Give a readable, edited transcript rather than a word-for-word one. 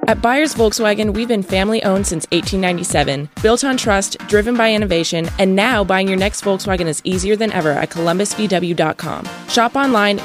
At Byers Volkswagen, we've been family-owned since 1897, built on trust, driven by innovation, and now buying your next Volkswagen is easier than ever at columbusvw.com. Shop online,